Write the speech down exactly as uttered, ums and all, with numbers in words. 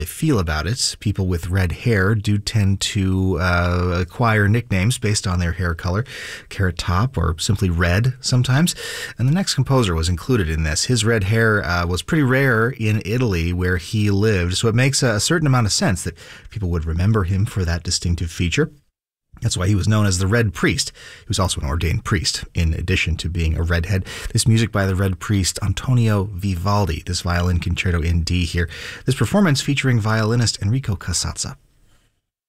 feel about it. People with red hair do tend to uh, acquire nicknames based on their hair color, Carrot Top or simply Red sometimes. And the next composer was included in this. His red hair uh, was pretty rare in Italy where he lived, so it makes a, a certain amount of sense that people would remember him for that distinctive feature. That's why he was known as the Red Priest. He was also an ordained priest, in addition to being a redhead. This music by the Red Priest, Antonio Vivaldi, this violin concerto in D here. This performance featuring violinist Enrico Casazza.